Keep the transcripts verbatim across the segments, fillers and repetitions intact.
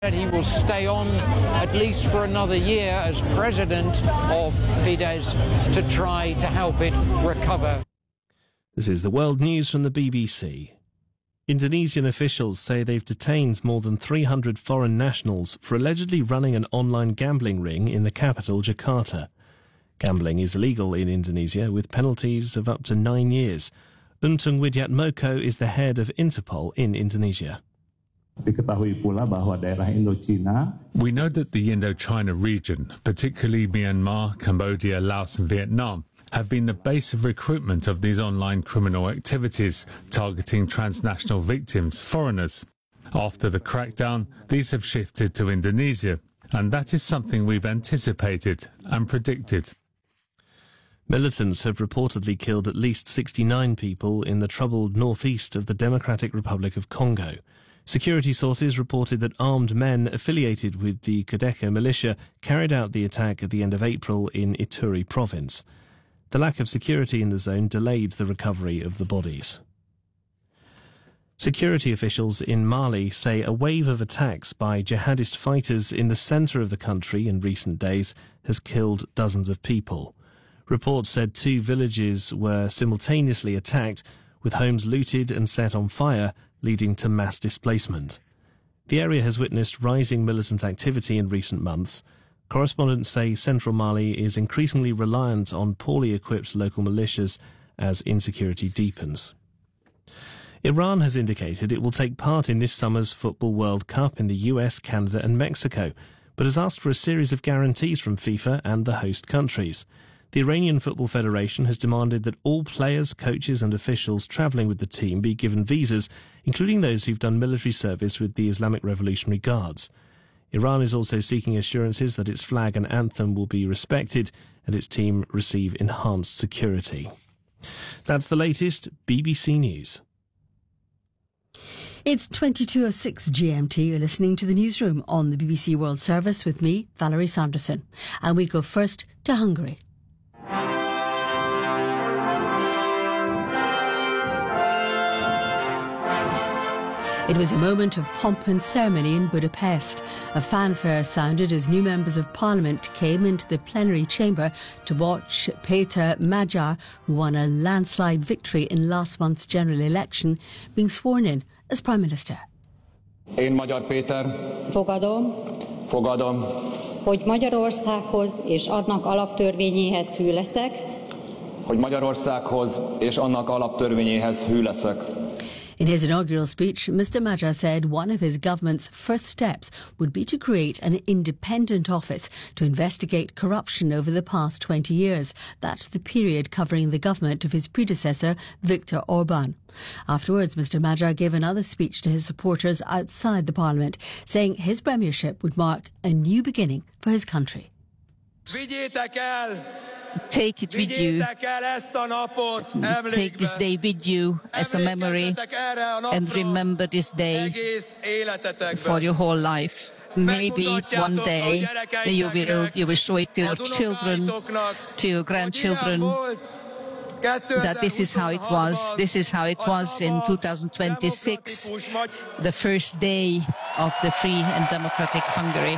He will stay on at least for another year as president of Fidesz to try to help it recover. This is the world news from the B B C. Indonesian officials say they've detained more than three hundred foreign nationals for allegedly running an online gambling ring in the capital, Jakarta. Gambling is illegal in Indonesia with penalties of up to nine years. Untung Widiatmoko is the head of Interpol in Indonesia. We know that the Indochina region, particularly Myanmar, Cambodia, Laos and Vietnam, have been the base of recruitment of these online criminal activities, targeting transnational victims, foreigners. After the crackdown, these have shifted to Indonesia, and that is something we've anticipated and predicted. Militants have reportedly killed at least sixty-nine people in the troubled northeast of the Democratic Republic of Congo. Security sources reported that armed men affiliated with the Kodeko militia carried out the attack at the end of April in Ituri province. The lack of security in the zone delayed the recovery of the bodies. Security officials in Mali say a wave of attacks by jihadist fighters in the centre of the country in recent days has killed dozens of people. Reports said two villages were simultaneously attacked, with homes looted and set on fire, leading to mass displacement. The area has witnessed rising militant activity in recent months. Correspondents say central Mali is increasingly reliant on poorly equipped local militias as insecurity deepens. Iran has indicated it will take part in this summer's Football World Cup in the U S, Canada and Mexico, but has asked for a series of guarantees from FIFA and the host countries. The Iranian Football Federation has demanded that all players, coaches and officials travelling with the team be given visas, including those who've done military service with the Islamic Revolutionary Guards. Iran is also seeking assurances that its flag and anthem will be respected and its team receive enhanced security. That's the latest B B C News. It's twenty-two oh six G M T. You're listening to the newsroom on the B B C World Service with me, Valerie Sanderson. And we go first to Hungary. It was a moment of pomp and ceremony in Budapest. A fanfare sounded as new members of parliament came into the plenary chamber to watch Péter Magyar, who won a landslide victory in last month's general election, being sworn in as Prime Minister. Én Magyar Péter Fogadom, fogadom, hogy Magyarországhoz és annak alaptörvényéhez hű leszek, hogy Magyarországhoz és annak alaptörvényéhez hű leszek. In his inaugural speech, Mister Magyar said one of his government's first steps would be to create an independent office to investigate corruption over the past twenty years. That's the period covering the government of his predecessor, Viktor Orban. Afterwards, Mister Magyar gave another speech to his supporters outside the parliament, saying his premiership would mark a new beginning for his country. Take it with you. Take this day with you as a memory and remember this day for your whole life. Maybe one day you will, you will show it to your children, to your grandchildren, that this is how it was. This is how it was in two thousand twenty-six, the first day of the free and democratic Hungary.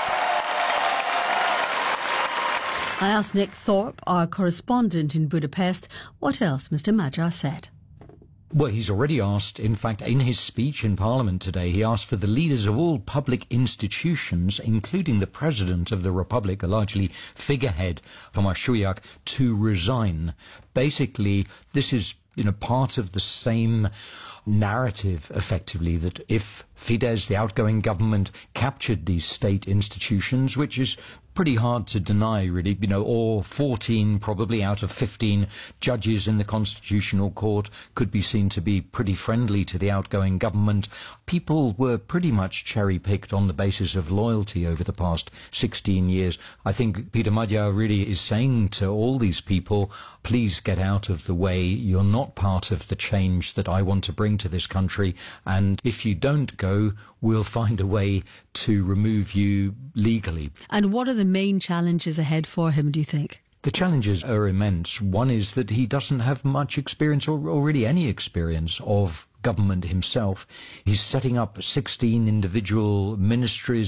I asked Nick Thorpe, our correspondent in Budapest, what else Mister Magyar said. Well, he's already asked, in fact, in his speech in Parliament today, he asked for the leaders of all public institutions, including the President of the Republic, a largely figurehead, Tomáš Šuják, to resign. Basically, this is, you know, part of the same narrative, effectively, that if Fidesz, the outgoing government, captured these state institutions, which is pretty hard to deny, really, you know, or fourteen probably out of fifteen judges in the Constitutional Court could be seen to be pretty friendly to the outgoing government. People were pretty much cherry-picked on the basis of loyalty over the past sixteen years. I think Péter Magyar really is saying to all these people, please get out of the way. You're not part of the change that I want to bring to this country, and if you don't go, we'll find a way to remove you legally. And what are the main challenges ahead for him, do you think? The challenges are immense. One is that he doesn't have much experience or, or really any experience of government himself. He's setting up sixteen individual ministries